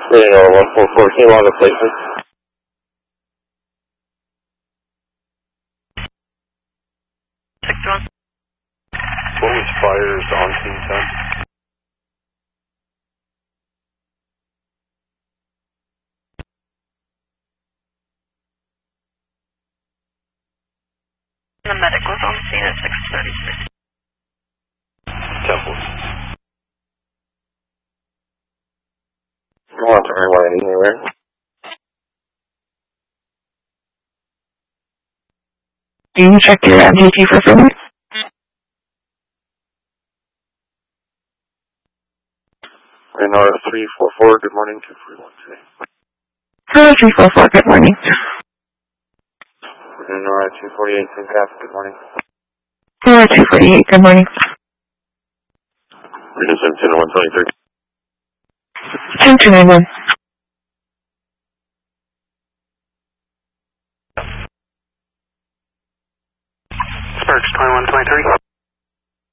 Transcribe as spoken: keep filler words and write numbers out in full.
You know, one four four came on the placement. Sector one. What was fire's on scene time? The medic was on scene at six thirty-six. Temple. You want to rewind anywhere? Do you check your M T T for further? And R three four four, good morning, two forty-one today. Hello, three four four, good morning. And R two forty-eight, Syncap, good morning. Hello, two forty-eight, good morning. Region seventeen one twenty-three. ten two nine one. Sparks twenty-one twenty-three.